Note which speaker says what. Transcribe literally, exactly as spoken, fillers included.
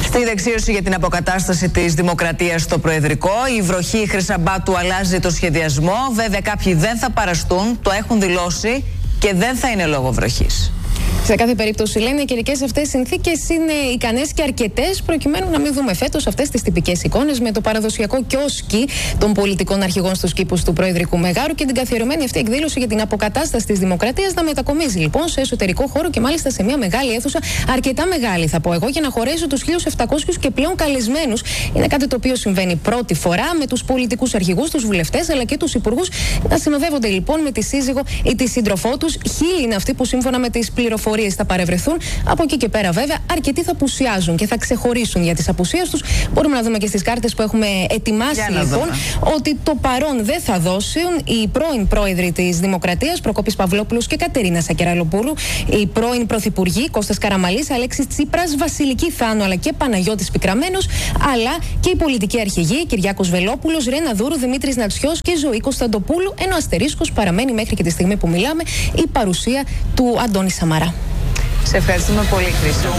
Speaker 1: Στη δεξίωση για την αποκατάσταση της δημοκρατίας στο Προεδρικό, η βροχή Χρυσαμπάτου αλλάζει το σχεδιασμό. Βέβαια, κάποιοι δεν θα παραστούν, το έχουν δηλώσει και δεν θα είναι λόγω βροχής.
Speaker 2: Σε κάθε περίπτωση, λένε, οι καιρικές αυτές συνθήκες είναι ικανές και αρκετές προκειμένου να μην δούμε φέτος αυτές τις τυπικές εικόνες με το παραδοσιακό κιόσκι των πολιτικών αρχηγών στους κήπους του Προεδρικού Μεγάρου και την καθιερωμένη αυτή εκδήλωση για την αποκατάσταση της δημοκρατίας να μετακομίζει λοιπόν σε εσωτερικό χώρο και μάλιστα σε μια μεγάλη αίθουσα, αρκετά μεγάλη θα πω εγώ, για να χωρέσει τους χίλιους επτακόσιους και πλέον καλεσμένους. Είναι κάτι το οποίο συμβαίνει πρώτη φορά με τους πολιτικούς αρχηγούς, τους βουλευτές αλλά και τους υπουργούς να συνοδεύονται λοιπόν με τη σύζυγο ή τη σύντροφό τους. Χίλιοι είναι αυτοί που σύμφωνα με τις πληροφορίες θα παρευρεθούν. Από εκεί και πέρα, βέβαια, αρκετοί θα απουσιάζουν και θα ξεχωρίσουν για τις απουσίες τους. Μπορούμε να δούμε και στις κάρτες που έχουμε ετοιμάσει, λοιπόν, δούμε. ότι το παρόν δεν θα δώσουν οι πρώην πρόεδροι της Δημοκρατίας, Προκόπης Παυλόπουλος και Κατερίνα Σακεραλοπούλου, οι πρώην πρωθυπουργοί Κώστας Καραμανλής, Αλέξης Τσίπρας, Βασιλική Θάνο αλλά και Παναγιώτης Πικραμένος, αλλά και οι πολιτικοί αρχηγοί Κυριάκος Βελόπουλος, Ρένα Δούρου, Δημήτρης Νατσιός και Ζωή Κωνσταντοπούλου. Ενώ αστερίσκος παραμένει μέχρι και τη στιγμή που μιλάμε η παρουσία του Αντώνη Σαμαρά.
Speaker 1: Σε ευχαριστούμε πολύ, Χρήστο.